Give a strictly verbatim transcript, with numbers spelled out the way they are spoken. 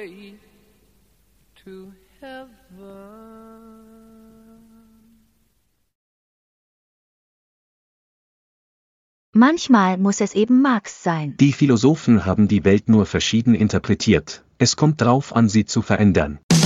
to heaven. Manchmal muss es eben Marx sein. Die Philosophen haben die Welt nur verschieden interpretiert, es kommt drauf an, sie zu verändern.